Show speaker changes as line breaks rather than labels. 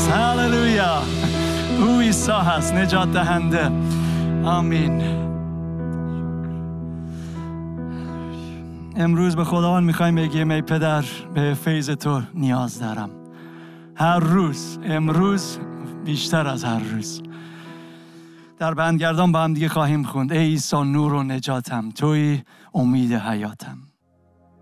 هست. هللویا. او عیسی هست، نجات دهنده. آمین. امروز به خداوند میخوایم بگیم ای پدر، به فیض تو نیاز دارم. هر روز، امروز بیشتر از هر روز. در بندگردان با هم دیگه خواهیم خوند ای عیسی نور و نجاتم، توی امید حیاتم.